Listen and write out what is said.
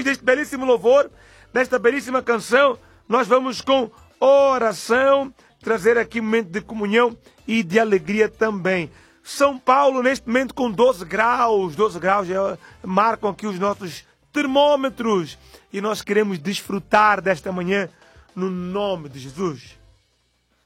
depois deste belíssimo louvor, desta belíssima canção, nós vamos com oração, trazer aqui um momento de comunhão e de alegria também. São Paulo, neste momento, com 12 graus já marcam aqui os nossos termômetros. E nós queremos desfrutar desta manhã no nome de Jesus.